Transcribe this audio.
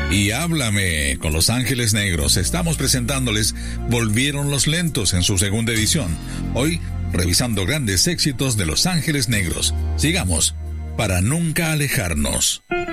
Y háblame con Los Ángeles Negros. Estamos presentándoles Volvieron los Lentos en su segunda edición. Hoy, revisando grandes éxitos de Los Ángeles Negros. Sigamos para nunca alejarnos.